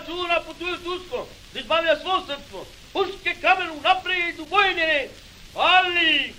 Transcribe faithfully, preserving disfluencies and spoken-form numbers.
računa po tuju tusko, da izbavlja svo srpstvo. Puške kamenu naprijed u bojni red. Ali,